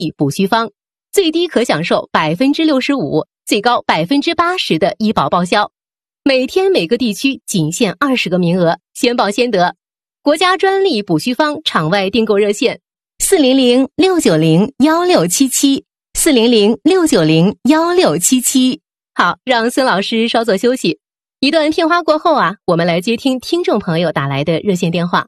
利补虚方，最低可享受65%，最高80%的医保报销。每天每个地区仅限20个名额，先报先得。国家专利补虚方场外订购热线：400-690-1677，400-690-1677。好，让孙老师稍作休息。一段片花过后我们来接听听众朋友打来的热线电话。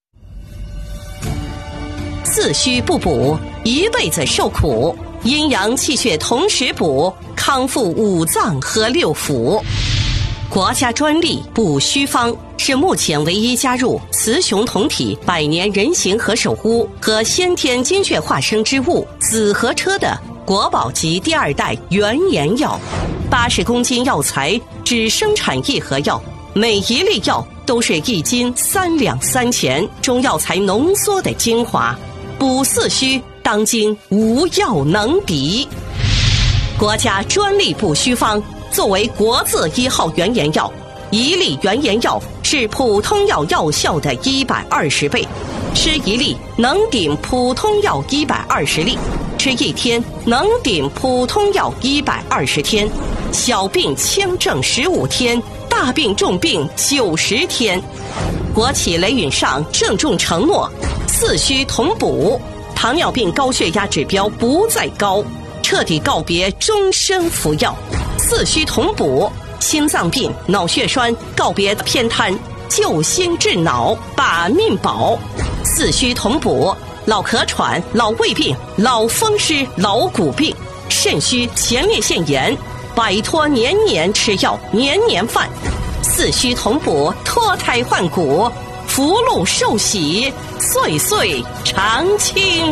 四虚不补，一辈子受苦；阴阳气血同时补，康复五脏和六腑。国家专利补虚方是目前唯一加入雌雄同体百年人形和首乌和先天精血化生之物紫河车的国宝级第2代原研药。80公斤药材只生产1盒药，每一粒药都是1斤3两3钱中药材浓缩的精华，补四虚当今无药能敌。国家专利补虚方作为国字1号原研药，1粒原研药是普通药药效的120倍，吃1粒能顶普通药120粒，吃1天能顶普通药120天，小病轻症15天，大病重病90天。国企雷允上郑重承诺，四虚同补，糖尿病高血压指标不再高，彻底告别终身服药。四虚同补，心脏病、脑血栓告别偏瘫，救心治脑，把命保。四虚同补，老咳喘、老胃病、老风湿、老骨病、肾虚、前列腺炎，摆脱年年吃药、年年犯。四虚同补，脱胎换骨，福禄寿喜，岁岁常青。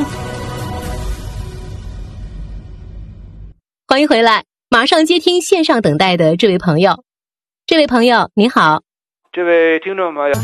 欢迎回来，马上接听线上等待的这位朋友。这位朋友您好。 这位听众朋友，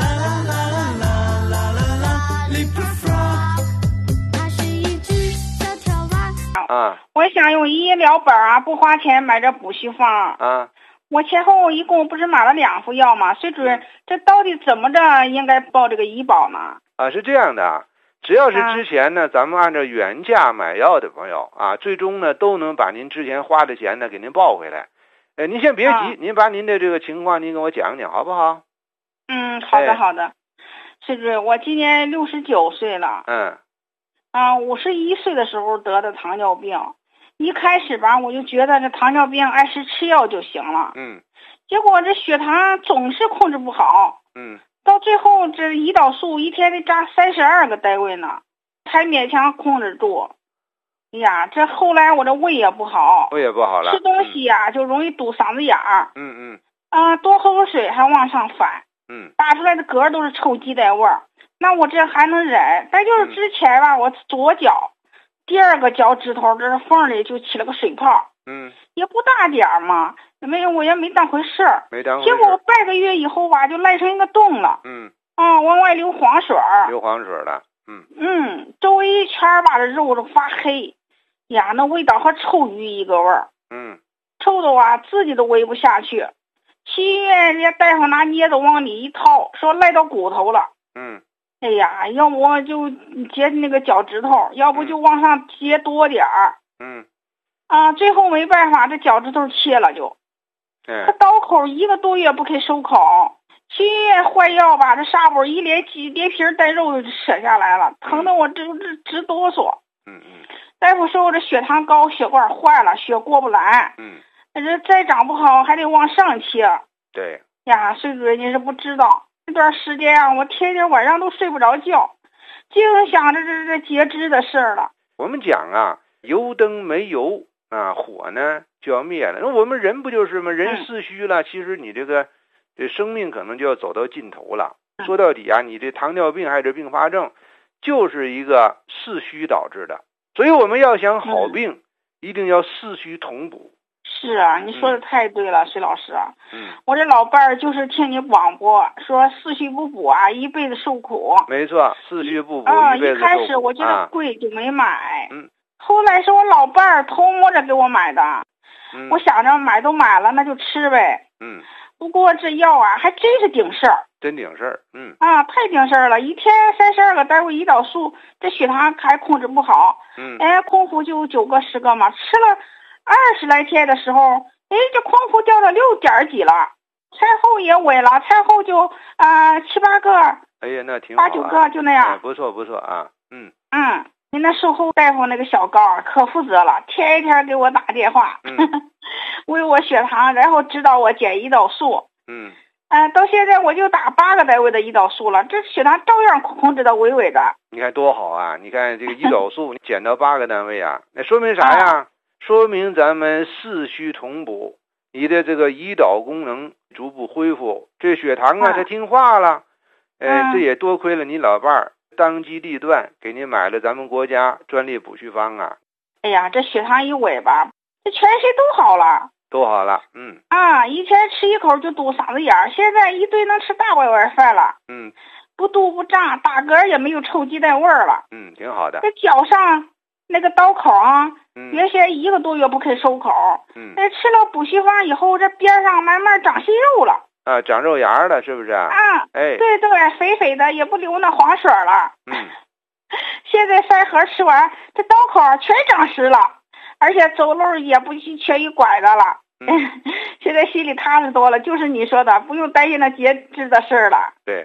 我想用医疗本不花钱买这补虚方我前后一共不是买了2副药吗？水准这到底怎么着应该报这个医保呢？ 是这样的，只要是之前呢咱们按照原价买药的朋友最终呢都能把您之前花的钱呢给您报回来。您先别急，您把您的这个情况您跟我讲讲好不好？ 好的好的。水准我今年69岁了。51岁的时候得的糖尿病。一开始我就觉得这糖尿病按时吃药就行了。结果这血糖总是控制不好。到最后这胰岛素一天得扎32个单位呢，才勉强控制住。这后来我这胃也不好，了，吃东西就容易堵嗓子眼儿。多喝口水还往上反。打出来的嗝都是臭鸡蛋味儿。那我这还能忍，但就是之前我左脚第2个脚趾头这缝里就起了个水泡。也不大点儿嘛，我也没当回事儿。结果半个月以后就烂成一个洞了。往外流黄水了。 周围一圈这肉都发黑。那味道和臭鱼一个味儿。臭的自己都喂不下去。去医院人家大夫拿镊子往里一掏，说赖到骨头了。要不我就截那个脚趾头，要不就往上截多点儿。最后没办法，这脚趾头切了就。他刀口1个多月不肯收口，去医院换药这纱布一连几连皮带肉就扯下来了，疼得我直哆嗦。大夫说我这血糖高，血管坏了，血过不来。这再长不好还得往上切。 对水主任你是不知道，这段时间我天天晚上都睡不着觉，净想着这截肢的事儿了。 我们讲油灯没油火呢就要灭了。那我们人不就是吗？人四虚了，其实你这生命可能就要走到尽头了。说到底你这糖尿病还是并发症，就是一个四虚导致的。所以我们要想好病，一定要四虚同补。 是你说的太对了，水老师。我这老伴儿就是听你广播说四虚不补一辈子受苦。没错， 四虚不补一辈子受苦。 一开始我觉得贵就没买。后来是我老伴儿偷摸着给我买的。我想着买都买了那就吃呗。不过这药还真是顶事儿。 真顶事儿。 太顶事儿了，一天32个单位胰岛素，这血糖还控制不好。空腹就9个10个嘛，吃了20来天的时候，这空腹掉到6点几了，餐后也稳了，餐后就7、8个。 哎呀，那挺好、 8、9个就那样。 不错啊。 您那售后大夫那个小高可负责了，天天给我打电话，为我血糖，然后指导我减胰岛素。到现在我就打8个单位的胰岛素了，这血糖照样控制到稳稳的。 你看多好啊！你看这个胰岛素减到8个单位啊，那说明啥呀？说明咱们四虚同补，你的这个胰岛功能逐步恢复，这血糖啊它听话了。这也多亏了你老伴儿当机立断给您买了咱们国家专利补虚方啊。 哎呀，这血糖一稳吧，这全身都好了。以前吃一口就堵嗓子眼儿，现在一顿能吃大碗饭了。不肚不胀，打嗝也没有臭鸡蛋味儿了。 挺好的。 这脚上那个刀口啊，原先1个多月不肯收口。吃了补虚方以后，这边上慢慢长新肉了。 长肉芽了，是不是？ 对，肥肥的，也不流那黄水了。现在3盒吃完，这刀口全长实了，而且走路也不缺一拐的了。现在心里踏实多了，就是你说的，不用担心那节制的事儿了。 对，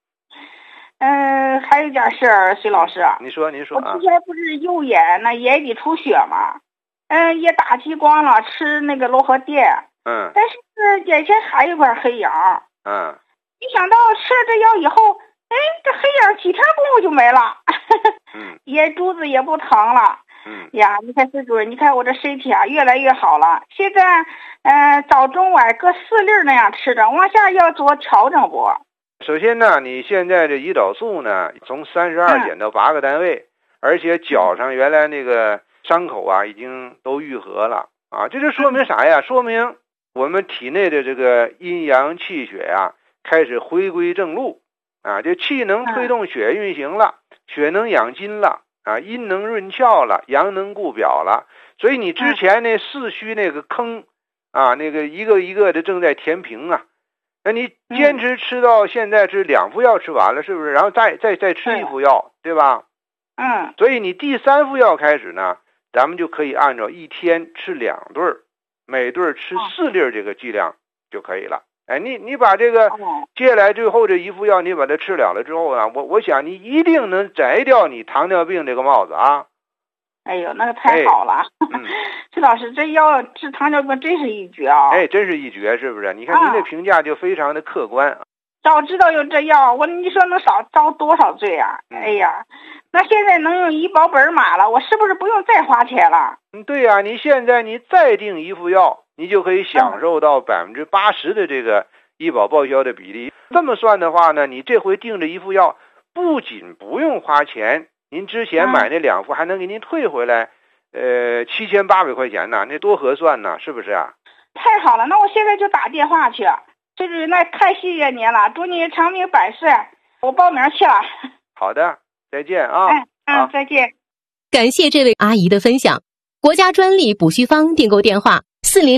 还有件事儿，隋老师。 你说我之前不是右眼那眼底出血吗？也打激光了，吃那个柔和电。但是眼前还有块黑影。没想到吃了这药以后，这黑影几天功夫就没了。眼珠子也不疼了。呀，你看孙主任，你看我这身体啊越来越好了。现在早中晚各4粒那样吃着，往下要做调整不？ 首先呢，你现在这胰岛素呢从32减到8个单位，而且脚上原来那个伤口啊已经都愈合了啊，这就说明啥呀？说明我们体内的这个阴阳气血呀开始回归正路啊，这气能推动血运行了，血能养筋了啊，阴能润窍了，阳能固表了。所以你之前那四虚那个坑啊，那个一个一个的正在填平啊。那你坚持吃到现在是2副药吃完了，是不是？然后再吃1副药，对吧？所以你第3副药开始呢，咱们就可以按照一天吃2顿，每顿吃4粒这个剂量就可以了。你把这个接下来最后这1副药你把它吃了之后啊，我想你一定能摘掉你糖尿病这个帽子啊。 哎呦，那个太好了。崔老师，这药治糖尿病真是一绝啊。 真是一绝，是不是？你看您的评价就非常的客观。 早知道有这药，你说能少遭多少罪啊？哎呀，那现在能用医保本码了，我是不是不用再花钱了？ 对呀，你现在你再订1副药，你就可以享受到80%的这个医保报销的比例。这么算的话呢，你这回订这1副药，不仅不用花钱，您之前买那2副还能给您退回来，7800块钱呢，那多合算呢，是不是啊？ 太好了，那我现在就打电话去。就是那太谢谢您了，祝您长命百岁，我报名去了。 好的，再见啊。 再见。 感谢这位阿姨的分享。国家专利补虚方订购电话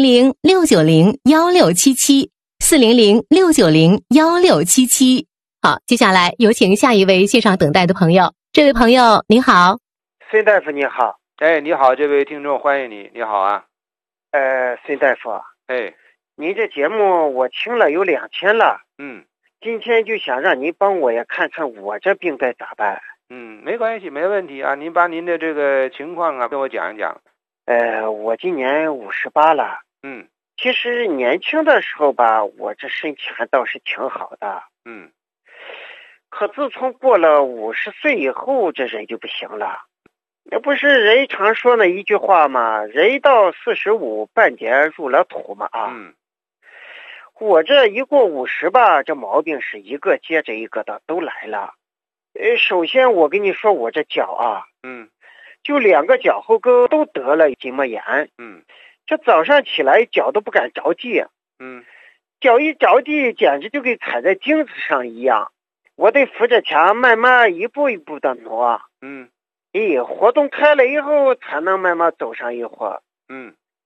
400-690-1677，400-690-1677。好，接下来有请下一位线上等待的朋友。这位朋友您好。 孙大夫你好。 你好，这位听众欢迎你。你好啊。 孙大夫。您这节目我听了有2天了。今天就想让您帮我也看看我这病该咋办。 没关系，没问题啊。您把您的这个情况啊跟我讲一讲。 我今年58了。其实年轻的时候吧，我这身体还倒是挺好的。可自从过了50岁以后，这人就不行了。那不是人常说那一句话吗？人到45半点入了土嘛啊。我这一过50吧，这毛病是一个接着一个的都来了。首先我跟你说，我这脚啊，就2个脚后跟都得了筋膜炎。这早上起来脚都不敢着地。脚一着地简直就跟踩在钉子上一样，我得扶着墙慢慢一步一步的挪。活动开了以后才能慢慢走上一会儿。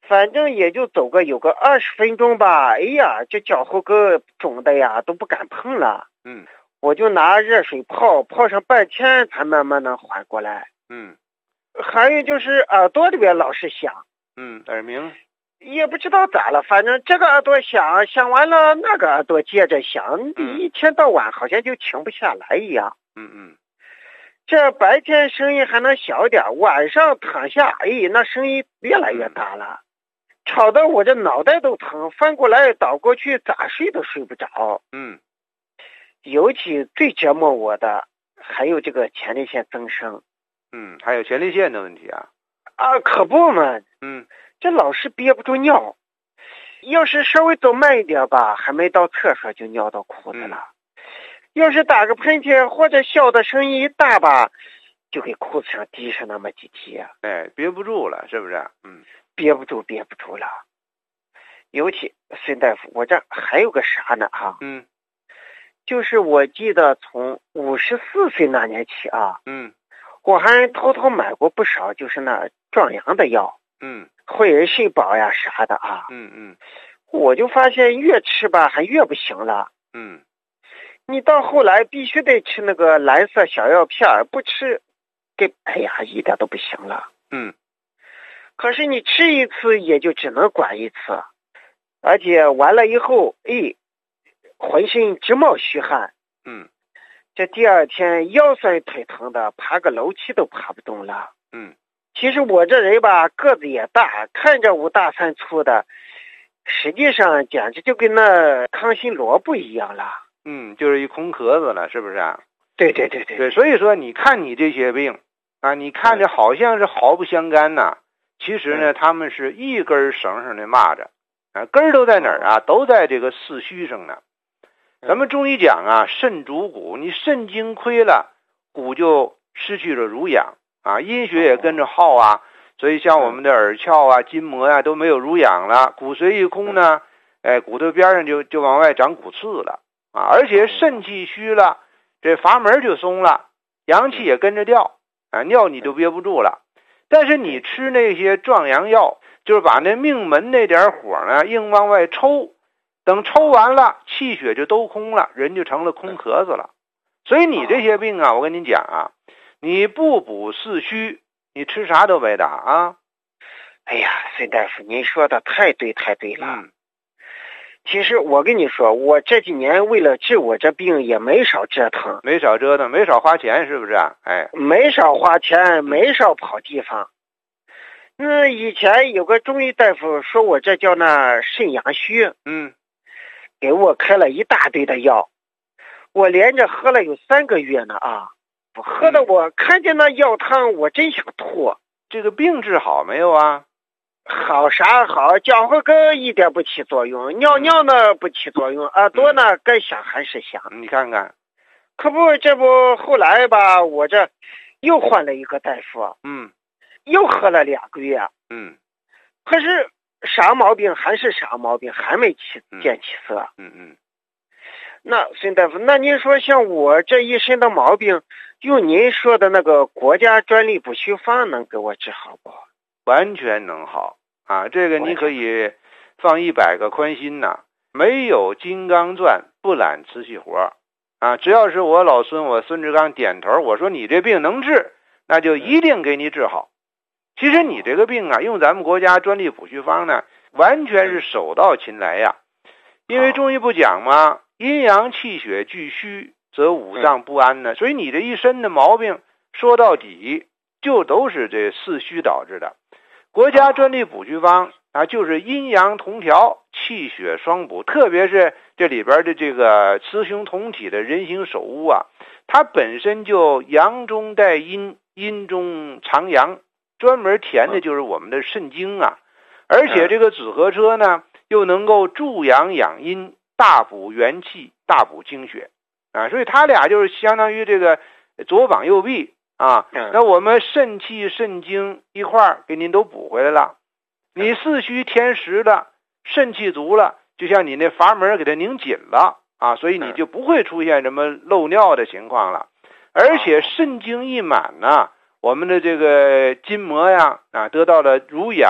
反正也就走个有个20分钟吧。哎呀，这脚后跟肿的呀，都不敢碰了。我就拿热水泡上半天，才慢慢的缓过来。还有就是耳朵里边老是响。 耳鸣。 也不知道咋了，反正这个耳朵响完了，那个耳朵接着响，一天到晚好像就停不下来一样。这白天声音还能小点，晚上躺下，那声音越来越大了，吵得我这脑袋都疼，翻过来倒过去，咋睡都睡不着。尤其最折磨我的还有这个前列腺增生。 还有前列腺的问题啊？ 可不嘛。这老是憋不住尿，要是稍微走慢一点吧，还没到厕所就尿到裤子了。要是打个喷嚏或者笑的声音一大吧，就给裤子上滴上那么几滴。 憋不住了，是不是？ 憋不住了。尤其孙大夫，我这还有个啥呢啊？就是我记得从54岁那年起啊，我还偷偷买过不少，就是那壮阳的药。汇仁肾宝呀啥的啊。我就发现越吃吧还越不行了。你到后来必须得吃那个蓝色小药片，不吃一点都不行了。可是你吃一次也就只能管一次，而且完了以后浑身直冒虚汗。这第二天腰酸腿疼的，爬个楼梯都爬不动了。其实我这人吧个子也大，看着5大3粗的，实际上简直就跟那康心萝卜一样了。 就是一空壳子了，是不是啊？ 对。 所以说你看你这些病啊，你看着好像是毫不相干呐，其实呢他们是一根绳上的蚂蚱根儿都在哪儿啊？都在这个四虚上呢。咱们中医讲啊，肾主骨，你肾精亏了，骨就失去了濡养阴血也跟着耗啊，所以像我们的耳窍啊、筋膜啊都没有濡养了，骨髓一空呢，骨头边上就往外长骨刺了而且肾气虚了，这阀门就松了，阳气也跟着掉尿你就憋不住了。但是你吃那些壮阳药，就是把那命门那点火呢硬往外抽，等抽完了气血就都空了，人就成了空壳子了。所以你这些病啊，我跟你讲啊，你不补四虚，你吃啥都白打孙大夫您说的太对了。其实我跟你说，我这几年为了治我这病也没少折腾， 没少花钱，是不是没少花钱，没少跑地方。以前有个中医大夫说我这叫那肾阳虚，给我开了一大堆的药，我连着喝了有3个月呢喝的我看见那药汤我真想吐。 这个病治好没有啊？ 好啥好，脚后跟一点不起作用，尿尿呢不起作用，耳朵呢该响还是响。 你看看， 可不，这不后来吧，我这又换了一个大夫，又喝了2个月，可是啥毛病还是啥毛病，还没见起色。那孙大夫，那您说像我这一身的毛病，用您说的那个国家专利补虚方能给我治好不？ 完全能好这个你可以放100个宽心呐。没有金刚钻不揽瓷器活只要是我老孙我孙志刚点头，我说你这病能治，那就一定给你治好。其实你这个病用咱们国家专利补虚方呢，完全是手到擒来呀。因为中医不讲吗？阴阳气血俱虚，则五脏不安呢。所以你这一身的毛病，说到底就都是这四虚导致的。国家专利补虚方就是阴阳同调，气血双补，特别是这里边的这个雌雄同体的人形首乌它本身就阳中带阴，阴中藏阳，专门填的就是我们的肾精而且这个紫河车呢，又能够助阳养阴，大补元气，大补精血所以它俩就是相当于这个左膀右臂那我们肾气肾精一块儿给您都补回来了。你四虚填实了，肾气足了，就像你那阀门给它拧紧了所以你就不会出现什么漏尿的情况了。而且肾精一满呢，我们的这个筋膜呀得到了濡养，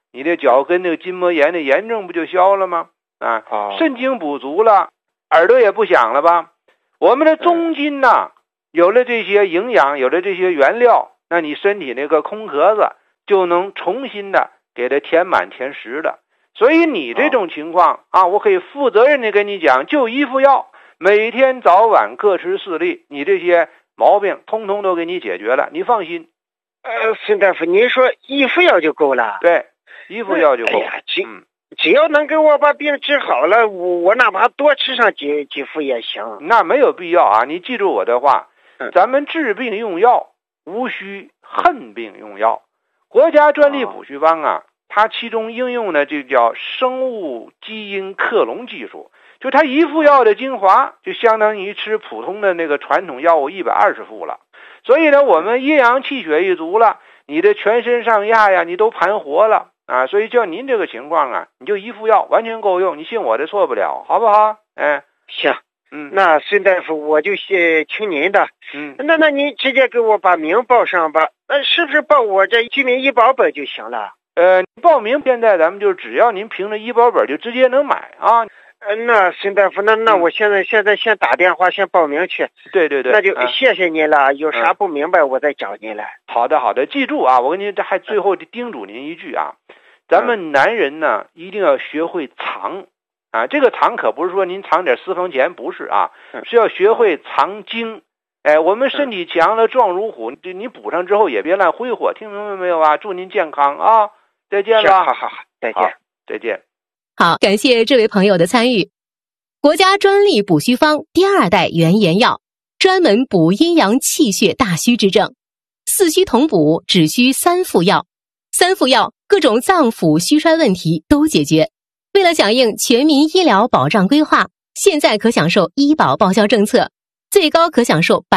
你的脚跟那个筋膜炎的炎症不就消了吗？啊，肾精补足了，耳朵也不响了吧？我们的中筋呐，有了这些营养，有了这些原料，那你身体那个空壳子就能重新的给它填满填实的。所以你这种情况啊，我可以负责任的跟你讲，就一副药，每天早晚各吃4粒，你这些毛病通通都给你解决了，你放心。 孙大夫，您说一副药就够了？ 对，一副药就够。 只要能给我把病治好了，我哪怕多吃上几副也行。 那没有必要啊！你记住我的话，咱们治病用药，无需恨病用药。国家专利补虚方啊，它其中应用的就叫生物基因克隆技术，就它一副药的精华，就相当于吃普通的那个传统药物120副了。所以呢，我们阴阳气血一足了，你的全身上下呀，你都盘活了啊。所以叫您这个情况啊，你就一副药完全够用，你信我的错不了，好不好？ 行，那孙大夫我就听您的。那您直接给我把名报上吧。是不是报我这居民医保本就行了？ 报名现在咱们就只要您凭着医保本就直接能买啊。 那孙大夫，那我现在先打电话先报名去。 对， 那就谢谢您了。有啥不明白我再找您来。 好的，记住啊，我跟您这还最后叮嘱您一句啊，咱们男人呢一定要学会藏啊，这个藏可不是说您藏点私房钱，不是啊，是要学会藏精。我们身体强了壮如虎，你补上之后也别乱挥霍，听明白没有啊？祝您健康啊！再见了。 好，再见。 好，感谢这位朋友的参与。国家专利补虚方第2代原研药，专门补阴阳气血大虚之症，4虚同补，只需3副药，3副药各种脏腑虚衰问题都解决。为了响应全民医疗保障规划，现在可享受医保报销政策，最高可享受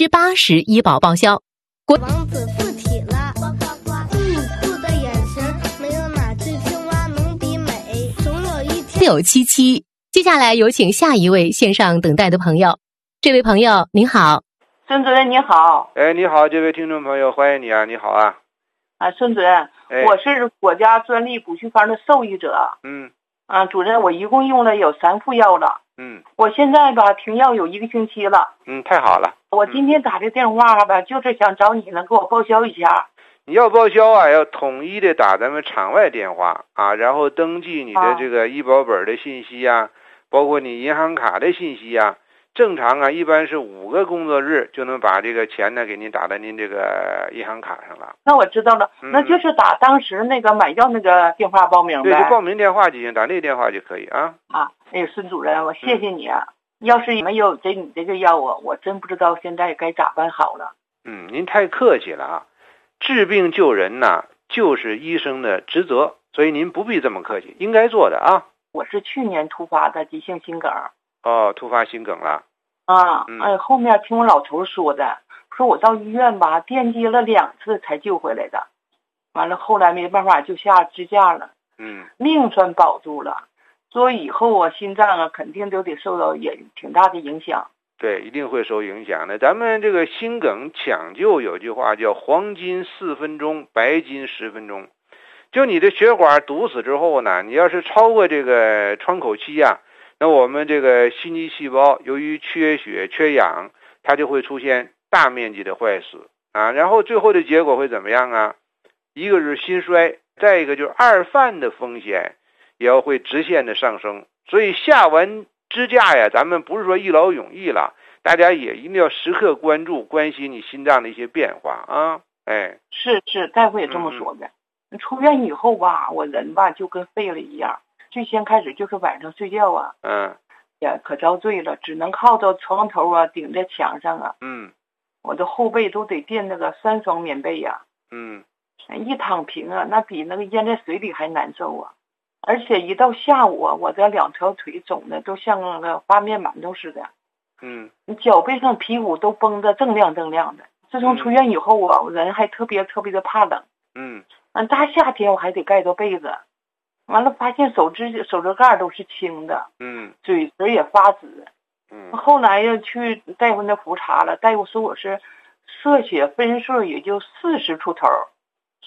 80%医保报销。 王子附体了，酷的眼神，没有哪只青蛙能比美。总有一天 677，接下来有请下一位线上等待的朋友。这位朋友您好。 孙主任你好。 你好，这位听众朋友，欢迎你啊，你好啊。 孙主任，我是国家专利补虚方的受益者。主任，我一共用了有3副药了。我现在吧停药有1个星期了。 太好了。 我今天打这电话吧，就是想找你能给我报销一下。 你要报销啊，要统一的打咱们场外电话啊，然后登记你的这个医保本的信息啊，包括你银行卡的信息啊。正常啊，一般是5个工作日就能把这个钱呢给您打到您这个银行卡上了。 那我知道了，那就是打当时那个买药那个电话报名呗。 对，就报名电话就行，打那个电话就可以啊。 孙主任，我谢谢你啊。要是没有你这个药我真不知道现在该咋办好了。 您太客气了啊。治病救人呐，就是医生的职责，所以您不必这么客气，应该做的啊。 我是去年突发的急性心梗。 突发心梗了。 后面听我老头说的，说我到医院吧电击了2次才救回来的，完了后来没办法就下支架了。命算保住了，所以以后我心脏啊肯定都得受到也挺大的影响。 对，一定会受影响的。咱们这个心梗抢救有句话叫黄金4分钟，白金10分钟。就你的血管堵死之后呢，你要是超过这个窗口期啊，那我们这个心肌细胞由于缺血缺氧，它就会出现大面积的坏死啊，然后最后的结果会怎么样啊？一个是心衰，再一个就是2犯的风险也要会直线的上升。所以下完支架呀，咱们不是说一劳永逸了，大家也一定要时刻关心你心脏的一些变化啊。 是大夫也这么说的。出院以后吧，我人吧就跟废了一样。最先开始就是晚上睡觉啊，也可遭罪了，只能靠着床头啊，顶在墙上啊。我的后背都得垫那个3双棉被呀。一躺平啊，那比那个淹在水里还难受啊。而且一到下午啊，我这2条腿肿的都像那个发面馒头似的。你脚背上皮骨都绷得锃亮的。自从出院以后啊，我人还特别的怕冷。大夏天我还得盖着被子。完了发现手指盖都是青的。嘴唇也发紫。后来又去大夫那复查了，大夫说我是射血分数也就40出头，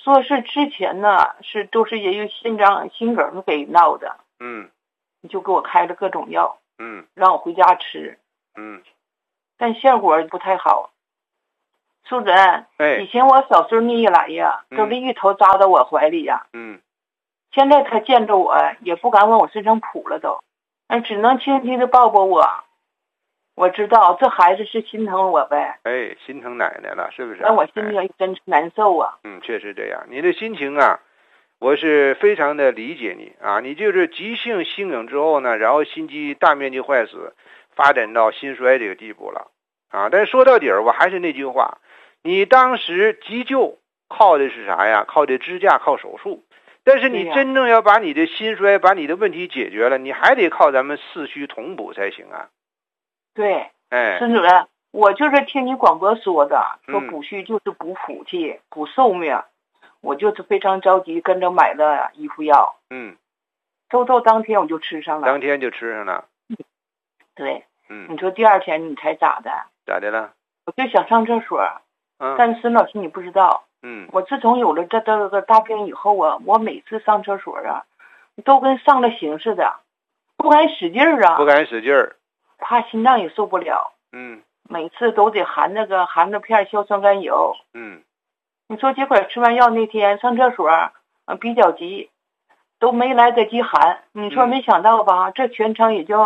说是之前呢都是因为心梗给闹的，你就给我开了各种药，让我回家吃，但效果不太好。苏主任，以前我小孙女一来呀，都是一头扎到我怀里呀，现在他见着我也不敢往我身上扑了都，只能轻轻的抱抱我。我知道这孩子是心疼我呗， 心疼奶奶了，是不是？ 但我心里真是难受啊。 确实这样。你的心情啊，我是非常的理解你啊。你就是急性心梗之后呢，然后心肌大面积坏死，发展到心衰这个地步了啊。但是说到底儿，我还是那句话，你当时急救靠的是啥呀？靠的支架，靠手术。但是你真正要把你的心衰，把你的问题解决了，你还得靠咱们四虚同补才行啊。 对，孙主任，我就是听你广播说的，说补虚就是补福气、补寿命，我就是非常着急，跟着买了一副药，收到当天我就吃上了。 当天就吃上了。 对，你说第二天你才咋的？ 咋的了？ 我就想上厕所，但是孙老师你不知道，我自从有了这个大病以后啊，我每次上厕所啊，都跟上了刑似的，不敢使劲儿啊， 不敢使劲儿。 怕心脏也受不了，每次都得含着片硝酸甘油，你说结果吃完药那天上厕所比较急，都没来得及含，你说没想到吧，这全程也就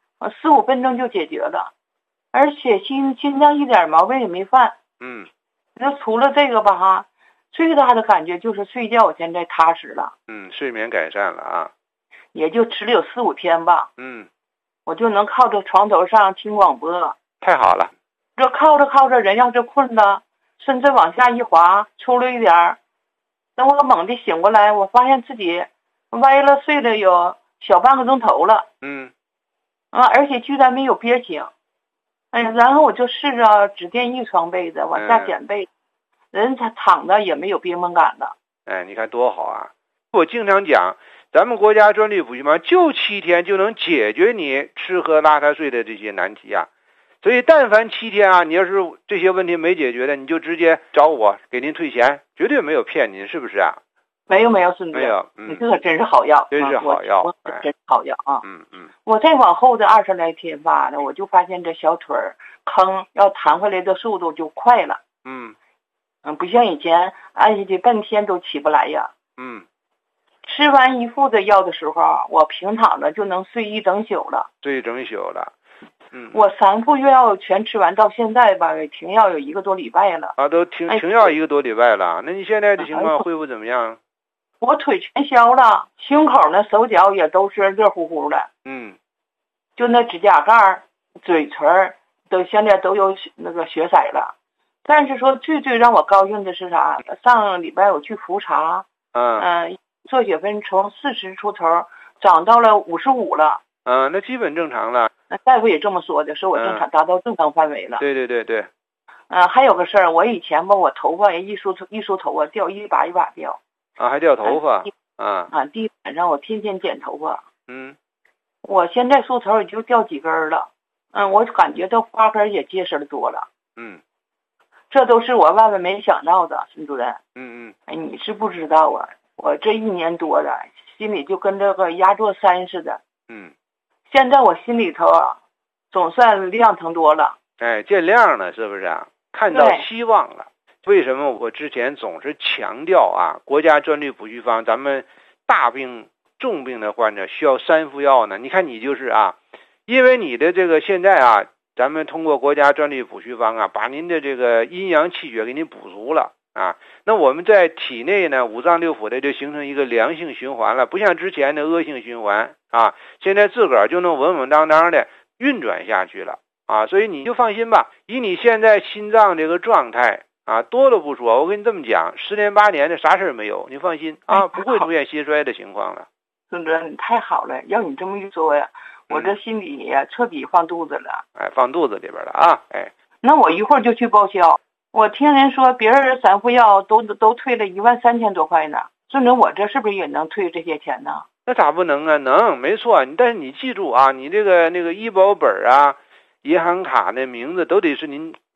4、5分钟就解决了，而且心脏一点毛病也没犯，就除了这个吧最大的感觉就是睡觉现在踏实了， 睡眠改善了啊， 也就吃了有4、5天吧，我就能靠着床头上听广播， 太好了。 这靠着人要是困了，甚至往下一滑，出了一点儿，等我猛地醒过来，我发现自己歪了睡了有小半个钟头了，而且居然没有憋醒，然后我就试着只垫一床被子往下捡被子，人躺着也没有憋闷感了。 你看多好啊！我经常讲，咱们国家专利补虚方就7天就能解决你吃喝拉撒睡的这些难题啊！所以但凡7天啊，你要是这些问题没解决的，你就直接找我给您退钱，绝对没有骗您，是不是啊？ 没有，孙主任，没有，你这可真是好药， 真是好药， 真是好药啊！我再往后的20来天吧，我就发现这小腿坑要弹回来的速度就快了，不像以前按下去半天都起不来呀，吃完一副的药的时候，我平躺着就能睡一整宿了。 睡一整宿了。 我3副药全吃完，到现在吧，停药有1个多礼拜了。 都停药1个多礼拜了。那你现在的情况恢复怎么样？ 我腿全消了，胸口呢、手脚也都是热乎乎的。就那指甲盖、嘴唇都现在都有那个血色了。但是说最让我高兴的是啥？上礼拜我去复查，做血分从40出头涨到了55了。 那基本正常了。 那大夫也这么说的，说我正常达到正常范围了。 对。 还有个事儿，我以前吧，我头发一梳头发掉一把掉。 还掉头发。 地板上我天天剪头发。我现在梳头也就掉几根了。我感觉到花根也结实的多了。这都是我万万没想到的，孙主任。你是不知道啊，我这1年多了，心里就跟这个压座山似的。现在我心里头总算亮堂多了。 见亮了，是不是啊？看到希望了。为什么我之前总是强调啊，国家专利补虚方，咱们大病重病的患者需要3副药呢？你看你就是啊，因为你的这个现在啊，咱们通过国家专利补虚方啊，把您的这个阴阳气血给您补足了啊。那我们在体内呢，5脏6腑的就形成一个良性循环了，不像之前的恶性循环啊。现在自个儿就能稳稳当当的运转下去了啊。所以你就放心吧，以你现在心脏这个状态啊，多了不说，我跟你这么讲，10年8年的啥事儿没有，你放心啊，不会出现心衰的情况了。 孙主任，你太好了，要你这么一说呀，我这心里也彻底放肚子了。 放肚子里边了啊。 那我一会儿就去报销。我听人说别人3副药都退了13000多块呢，孙主任，我这是不是也能退这些钱呢？ 那咋不能啊？能，没错。但是你记住啊，你这个那个医保本啊、银行卡的名字都得是您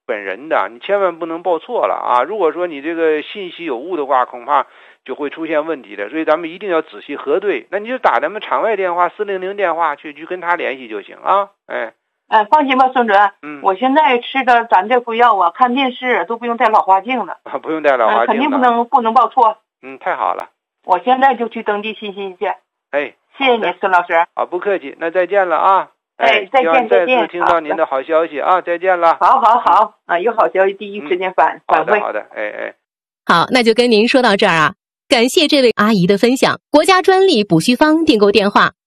本人的，你千万不能报错了啊！如果说你这个信息有误的话，恐怕就会出现问题的。所以咱们一定要仔细核对。那你就打咱们场外电话400电话去跟他联系就行啊！ 放心吧，孙主任。我现在吃的咱这副药啊，看电视都不用带老花镜了。 不用带老花镜了。 肯定不能报错。 太好了。 我现在就去登记信息去。谢谢你，孙老师。 好，不客气。那再见了啊！ 再见。 再次听到您的好消息啊！再见了。 好啊，有好消息第一时间反馈。 好的。 好，那就跟您说到这儿啊。感谢这位阿姨的分享。国家专利补虚方订购电话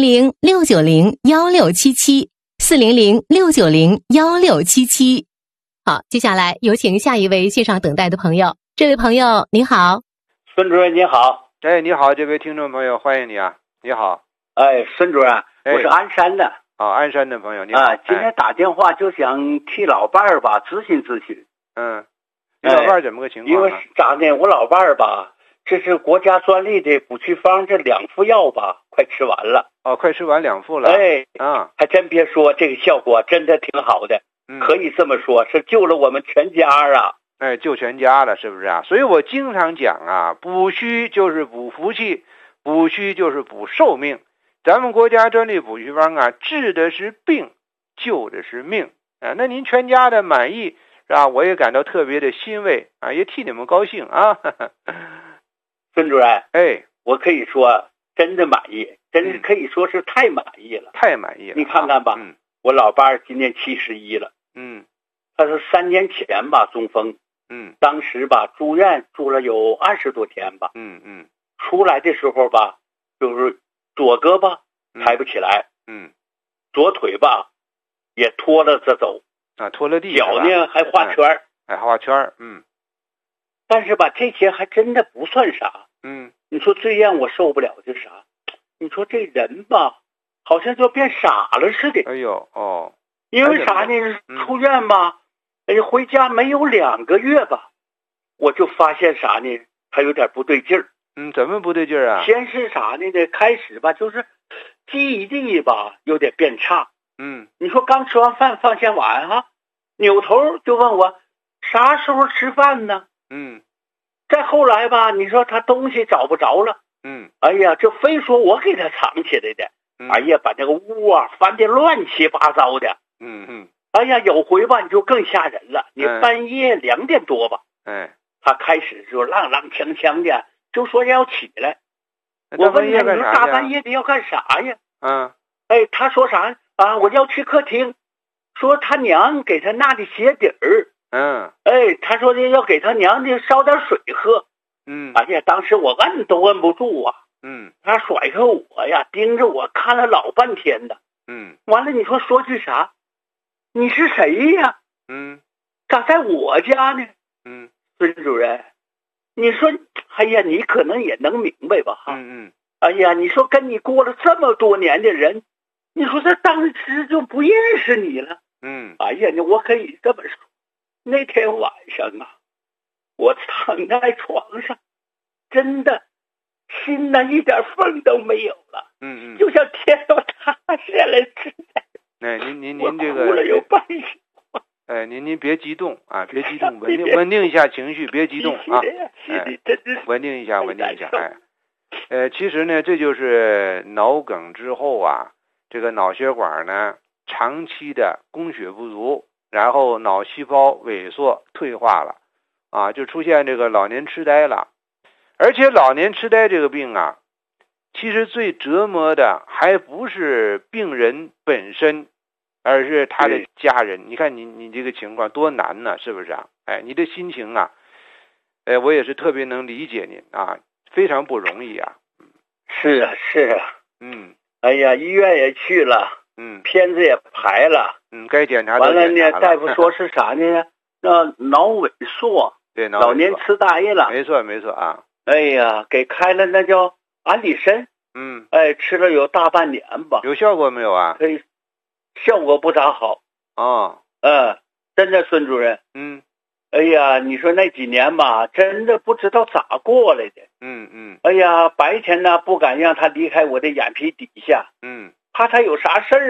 400-690-1677，400-690-1677。好，接下来有请下一位线上等待的朋友。这位朋友您好。 孙主任你好。 你好，这位听众朋友，欢迎你啊。你好。 孙主任，我是鞍山的。 鞍山的朋友你好。 今天打电话就想替老伴儿吧咨询。 你老伴儿怎么个情况？ 因为咋呢，我老伴儿吧，这是国家专利的补虚方这2副药吧，快吃完了。 快吃完2副了。 还真别说，这个效果真的挺好的。可以这么说，是救了我们全家啊。 救全家了，是不是啊？所以我经常讲啊，补虚就是补福气，补虚就是补寿命。咱们国家专利补虚方啊，治的是病，救的是命啊。那您全家的满意是吧？我也感到特别的欣慰啊，也替你们高兴啊。 孙主任，我可以说真的满意，真是可以说是太满意了， 太满意了。 你看看吧，我老伴儿今年71了，他是3年前吧中风，当时吧住院住了有20多天吧，出来的时候吧，就是左胳膊抬不起来，左腿吧也拖了着走， 拖了地， 脚呢还画圈， 画圈， 但是吧这些还真的不算啥，你说最让我受不了的啥？你说这人吧，好像就变傻了似的。因为啥呢？出院吧，回家没有2个月吧，我就发现啥呢？他有点不对劲儿。 怎么不对劲儿啊？ 先是啥呢？开始吧，就是记忆力吧有点变差。你说刚吃完饭放下碗哈，扭头就问我啥时候吃饭呢？再后来吧，你说他东西找不着了。哎呀，就非说我给他藏起来的。哎呀，把这个屋啊翻得乱七八糟的。哎呀，有回吧你就更吓人了。你半夜2点多吧，他开始就踉踉跄跄的，就说要起来。我问他，你说大半夜的要干啥呀？他说啥啊？我要去客厅，说他娘给他拿的鞋底儿。他说的要给他娘的烧点水喝。哎呀，当时我摁都摁不住啊。他甩开我呀，盯着我看了老半天的。完了，你说句啥？你是谁呀？咋在我家呢？孙主任，你说，哎呀，你可能也能明白吧？哎呀，你说跟你过了这么多年的人，你说他当时就不认识你了。哎呀，我可以这么说，那天晚上啊，我躺在床上，真的心呢一点缝都没有了。就像天都塌下来似的。 您这个我哭了有半日。 您别激动啊，别激动，稳定一下情绪，别激动啊。稳定一下。其实呢，这就是脑梗之后啊，这个脑血管呢长期的供血不足，然后脑细胞萎缩退化了啊，就出现这个老年痴呆了。而且老年痴呆这个病啊，其实最折磨的还不是病人本身，而是他的家人。你看你这个情况多难呢，是不是啊？你的心情啊，我也是特别能理解您啊，非常不容易啊。 是啊。哎呀，医院也去了，片子也排了， 该检查完了呢，大夫说是啥呢？脑萎缩， 对， 老年痴呆了。 没错啊。 哎呀，给开了那叫安理参，吃了有大半年吧。 有效果没有啊？ 效果不咋好。真的，孙主任。哎呀，你说那几年吧，真的不知道咋过来的。哎呀，白天呢不敢让他离开我的眼皮底下。怕他有啥事儿啊，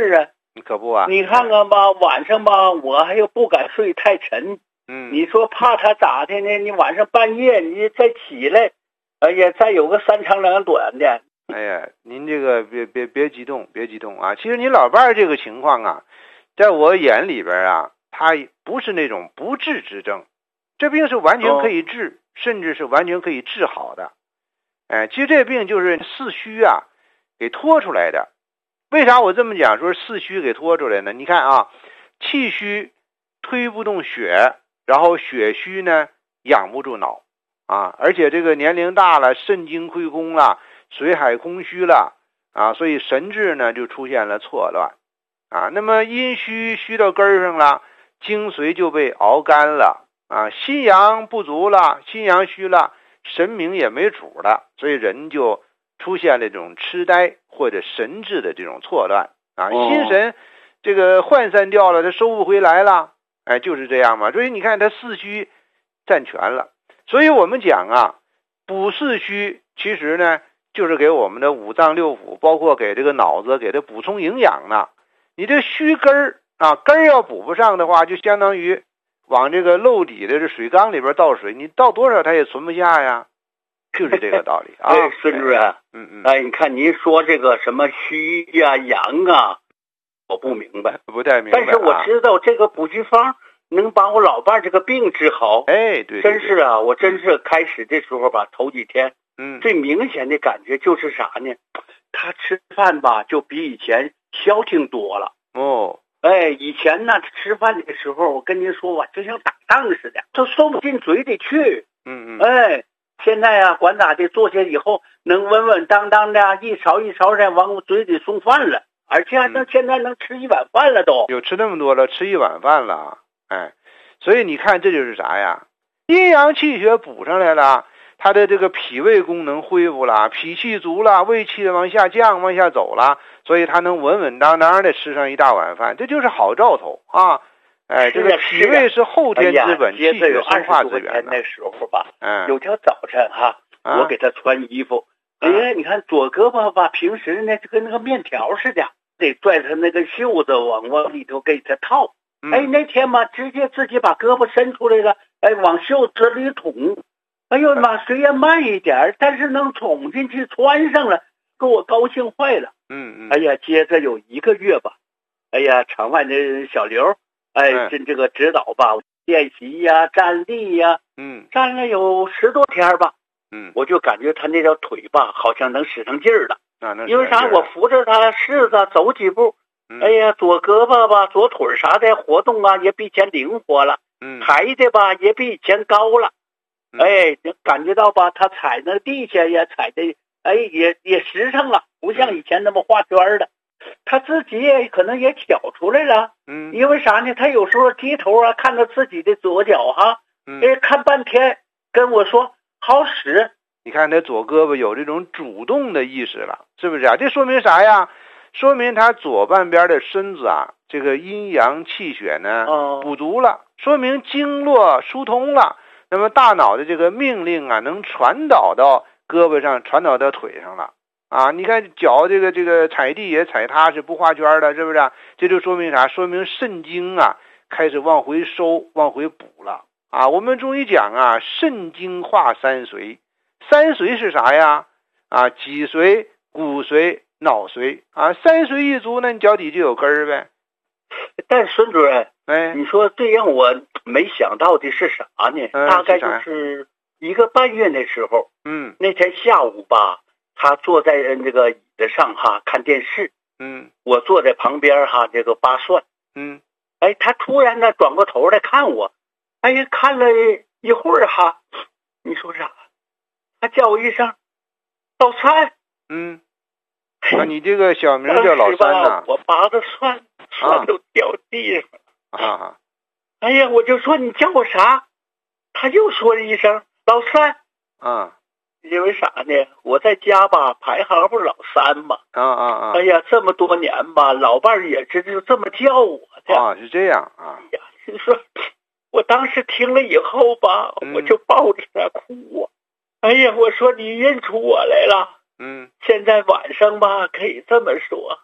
你可不啊？ 你看看吧，晚上吧，我还又不敢睡太沉。你说怕他咋的呢？你晚上半夜你再起来，哎呀，再有个3长2短的。 哎呀，您这个别激动，别激动啊！其实你老伴儿这个情况啊，在我眼里边啊，他不是那种不治之症，这病是完全可以治，甚至是完全可以治好的。哎，其实这病就是四虚啊给拖出来的。为啥我这么讲说四虚给拖出来呢？你看啊，气虚推不动血，然后血虚呢养不住脑啊，而且这个年龄大了，肾精亏空了，水海空虚了啊，所以神志呢就出现了错乱啊。那么阴虚到根儿上了，精髓就被熬干了啊，心阳不足了，心阳虚了，神明也没主了，所以人就出现了这种痴呆或者神志的这种错乱啊，心神这个涣散掉了，他收不回来了，哎，就是这样嘛。所以你看他四虚占全了，所以我们讲啊，补四虚其实呢就是给我们的五脏六腑，包括给这个脑子给它补充营养呢。你这虚根儿啊，根儿要补不上的话，就相当于往这个漏底的这水缸里边倒水，你倒多少它也存不下呀，就是这个道理啊。 哎，孙主任，哎，你看您说这个什么虚呀、阳啊，我不明白， 不太明白， 但是我知道这个补虚方能把我老伴这个病治好。 哎，对， 真是啊，我真是开始的时候吧，头几天，最明显的感觉就是啥呢？他吃饭吧，就比以前消停多了。 哦， 哎，以前呢吃饭的时候，我跟您说吧，就像打仗似的，都收不进嘴里去。哎，现在啊，管咋的，坐下以后能稳稳当当的，一勺一勺的往我嘴里送饭了，而且现在能吃1碗饭了都。 有吃那么多了，吃1碗饭了。哎，所以你看这就是啥呀？阴阳气血补上来了，他的这个脾胃功能恢复了，脾气足了，胃气往下降，往下走了，所以他能稳稳当当的吃上1大碗饭，这就是好兆头啊！哎，这个脾胃是后天之本，气血生化之源。 那时候吧，有条早晨哈，我给他穿衣服，哎，你看左胳膊吧，平时呢就跟那个面条似的，得拽他那个袖子往里头给他套。哎，那天嘛，直接自己把胳膊伸出来了，哎，往袖子里捅。哎呦妈，虽然慢一点，但是能捅进去，穿上了，给我高兴坏了。哎呀，接着有1个月吧，哎呀，场外的小刘，哎，这个指导吧，练习呀、站立呀，站了有10多天吧，我就感觉他那条腿吧，好像能使上劲儿了。因为啥？我扶着他柿子走几步。哎呀，左胳膊吧，左腿啥的活动啊，也比以前灵活了。抬的吧，也比以前高了。哎，感觉到吧，他踩那地下也踩的，哎，也实诚了，不像以前那么画圈的。他自己也可能也挑出来了。因为啥呢？他有时候低头啊，看到自己的左脚哈，哎，看半天，跟我说好使。 你看他左胳膊有这种主动的意识了，是不是啊？这说明啥呀？说明他左半边的身子啊，这个阴阳气血呢补足了，说明经络疏通了。那么大脑的这个命令啊，能传导到胳膊上，传导到腿上了啊！你看脚这个踩地也踩踏实，不画圈的，是不是啊？这就说明啥？说明肾精啊开始往回收，往回补了啊！我们中医讲啊，肾精化3髓，三髓是啥呀？啊，脊髓、骨髓、脑髓啊，3髓一足，那你脚底就有根儿呗。 但孙主任，哎，你说最让我没想到的是啥呢？大概就是1个半月那时候，那天下午吧，他坐在那个椅子上哈看电视，我坐在旁边哈这个扒蒜，哎，他突然呢转过头来看我，哎呀，看了一会儿哈，你说啥？他叫我一声老三， 那你这个小名叫老三呐？ 我拔的蒜都掉地上啊！ 哎呀，我就说你叫我啥？他又说了一声老三啊！ 因为啥呢？我在家吧排行不是老三嘛哎呀，这么多年吧，老伴儿也是就这么叫我的啊，是这样啊！ 哎呀，就说我当时听了以后吧，我就抱着他哭啊！哎呀，我说你认出我来了。现在晚上吧可以这么说，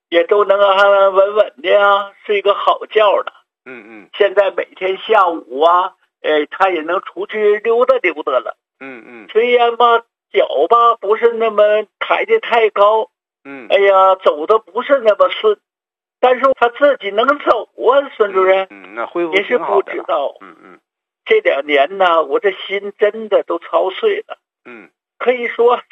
也都能稳稳的睡个好觉了。现在每天下午啊，他也能出去溜达溜达了。虽然吧脚吧不是那么抬得太高，哎呀走的不是那么顺，但是他自己能走啊，孙主任。 那恢复也是不知道。这2年呢，我这心真的都操碎了。可以说